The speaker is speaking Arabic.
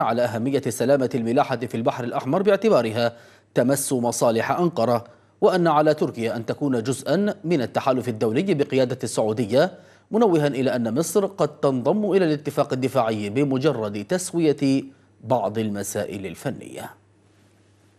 على أهمية سلامة الملاحة في البحر الأحمر باعتبارها تمس مصالح أنقرة، وأن على تركيا أن تكون جزءا من التحالف الدولي بقيادة السعودية، منوها إلى أن مصر قد تنضم إلى الاتفاق الدفاعي بمجرد تسوية بعض المسائل الفنية.